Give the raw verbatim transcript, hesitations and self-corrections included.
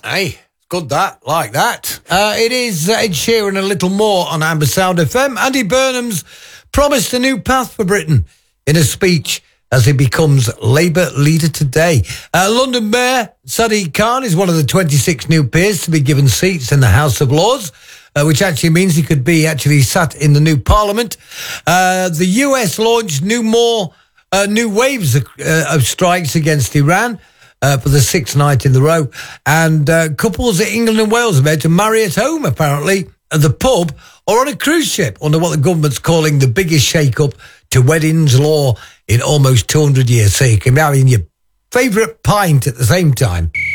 Hey, good that, like that. Uh, it is uh, Ed Sheeran a little more on Amber Sound F M. Andy Burnham's promised a new path for Britain in a speech as he becomes Labour leader today. Uh, London Mayor Sadiq Khan is one of the twenty-six new peers to be given seats in the House of Lords, uh, which actually means he could be actually sat in the new Parliament. Uh, the U S launched new more uh, new waves of, uh, of strikes against Iran. Uh, for the sixth night in the row. And uh, couples in England and Wales are made to marry at home, apparently, at the pub or on a cruise ship, under what the government's calling the biggest shake-up to weddings law in almost two hundred years. So you can be having your favourite pint at the same time.